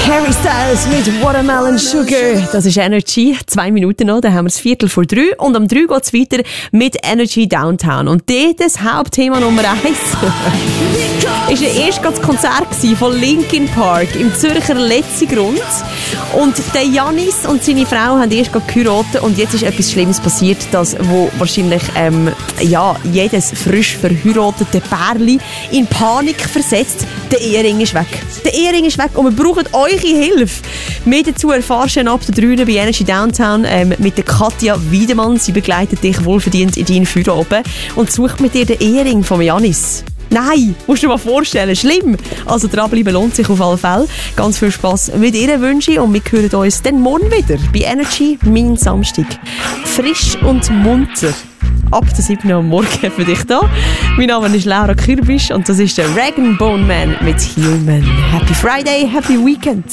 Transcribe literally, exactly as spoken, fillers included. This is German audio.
Harry Styles mit Watermelon Sugar. Das ist Energy. Zwei Minuten noch, dann haben wir das Viertel vor drei. Und um drei geht es weiter mit Energy Downtown. Und dort das Hauptthema Nummer eins ist ja erst das Konzert von Linkin Park im Zürcher Letzigrund. Und der Janis und seine Frau haben erst geheiratet und jetzt ist etwas Schlimmes passiert, das wo wahrscheinlich ähm, ja, jedes frisch verheiratete Pärli in Panik versetzt. Der Ehering ist weg. Der Ehering ist weg und wir brauchen eure Hilfe. Mehr dazu erfahrst du ab der drei bei Energy Downtown ähm, mit der Katja Wiedemann. Sie begleitet dich wohlverdient in deinen Feierabend und sucht mit dir den Ehering von Janis. Nein, musst du dir mal vorstellen, schlimm. Also dranbleiben lohnt sich auf alle Fälle. Ganz viel Spass mit ihr wünsche ich und wir hören uns dann morgen wieder bei Energy, mein Samstag. Frisch und munter. Ab der sieben Uhr am Morgen für dich da. Mein Name ist Laura Kürbisch und das ist der Rag and Bone Man mit Human. Happy Friday, Happy Weekend.